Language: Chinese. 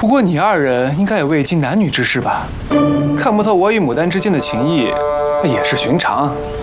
不过你二人应该也未经男女之事吧？看不透我与牡丹之间的情谊，那也是寻常。